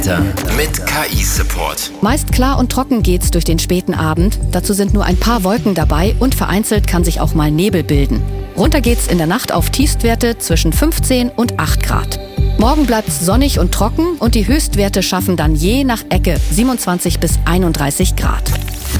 Mit KI-Support. Meist klar und trocken geht's durch den späten Abend. Dazu sind nur ein paar Wolken dabei und vereinzelt kann sich auch mal Nebel bilden. Runter geht's in der Nacht auf Tiefstwerte zwischen 15 und 8 Grad. Morgen bleibt's sonnig und trocken und die Höchstwerte schaffen dann je nach Ecke 27 bis 31 Grad.